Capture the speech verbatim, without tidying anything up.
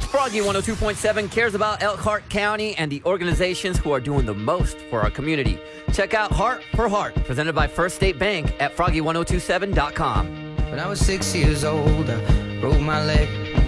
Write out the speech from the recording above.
Froggy one oh two point seven cares about Elkhart County and the organizations who are doing the most for our community. Check out Heart for Heart, presented by First State Bank at froggy ten twenty-seven dot com. When I was six years old, I broke my leg.